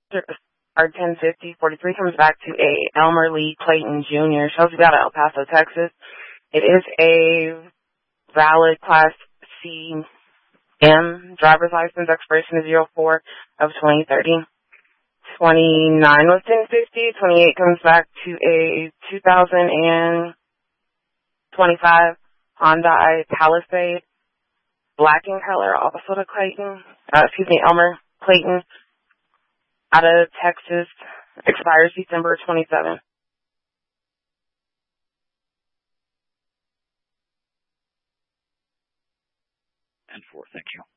Our 105043 comes back to a Elmer Lee Clayton Jr. Shows you out of El Paso, Texas. It is a valid Class C M driver's license. Expiration is 04 of 2030. 29 was 1050. 28 comes back to a 2025 Hyundai Palisade, black in color, also to Elmer Clayton, out of Texas. Expires December 27. And 4, thank you.